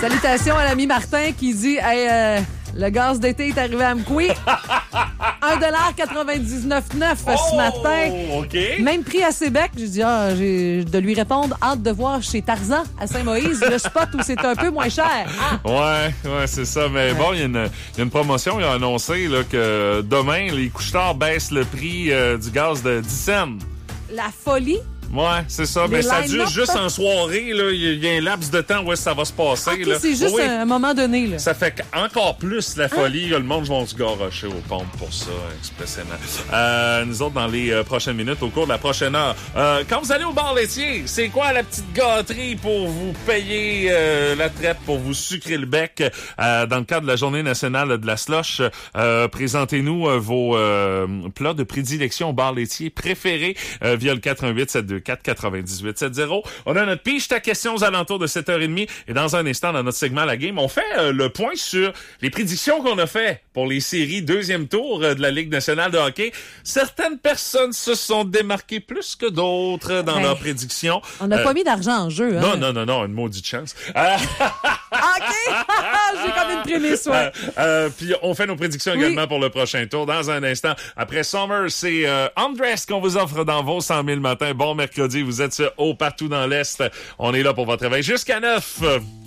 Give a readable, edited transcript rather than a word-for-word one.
Salutations à l'ami Martin qui dit hey, le gaz d'été est arrivé à Mkoui. 1,99$ ce matin. OK. Même prix à Sébec. J'ai dit, j'ai de lui répondre, hâte de voir chez Tarzan à Saint-Moïse, le spot où c'est un peu moins cher. Ouais, c'est ça. Mais bon, il y a une promotion. Ils ont annoncé là, que demain, les couche-tard baissent le prix du gaz de 10 cents. La folie. Ouais, c'est ça. Mais ça dure juste en soirée. Là. Il y a un laps de temps où ça va se passer. Okay, là. c'est juste un moment donné. Là. Ça fait encore plus la folie. Le monde va se garrocher aux pompes pour ça, expressément. Nous autres, dans les prochaines minutes, au cours de la prochaine heure, quand vous allez au bar laitier, c'est quoi la petite gâterie pour vous payer la traite, pour vous sucrer le bec dans le cadre de la Journée nationale de la slush? Présentez-nous vos plats de prédilection au bar laitier préférés via le 418-724-9870. On a notre pige ta question aux alentours de 7h30 et dans un instant, dans notre segment La Game, on fait le point sur les prédictions qu'on a fait pour les séries deuxième tour de la Ligue nationale de hockey. Certaines personnes se sont démarquées plus que d'autres dans leurs prédictions. On n'a pas mis d'argent en jeu. Hein? Non, une maudite chance. OK! J'ai comme une prémisse, ouais. Puis on fait nos prédictions également pour le prochain tour. Dans un instant, après Summer, c'est Undressed qu'on vous offre dans vos 100 000 matins. Bon mercredi, vous êtes haut partout dans l'Est. On est là pour votre réveil jusqu'à 9.